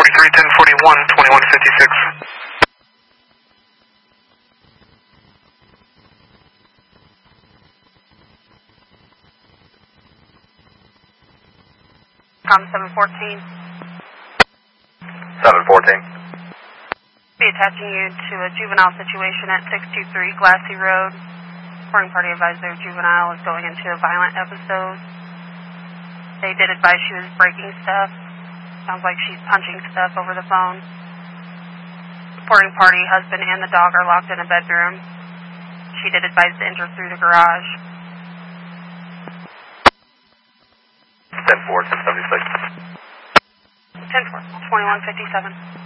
1041, 2156. Com 714. 714. Be attaching you to a juvenile situation at 623 Glassy Road. Reporting party advised their juvenile is going into a violent episode. They did advise she was breaking stuff. Sounds like she's punching stuff over the phone. Reporting party, husband and the dog are locked in a bedroom. She did advise to enter through the garage. 10-4, 1076. 10-4, 2157.